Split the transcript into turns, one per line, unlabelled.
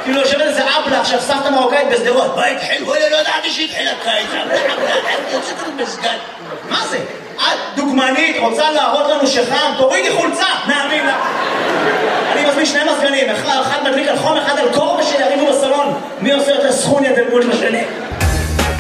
כאילו יושבת איזה אבלה עכשיו, סבתא מרוקאית בשדרות.
מה התחיל? וואלה, לא ידעתי שהתחיל הקיץ. יוצאת לנו מסגד.
מה זה? את דוגמנית, רוצה להראות לנו שחם, תורידי חולצה, נאמין לה. אני מזמין שני מזגנים, אחד מדליק על חום, אחד על קור, ושיריבו בסלון. מי עושה יותר סכוניה דמות לשני?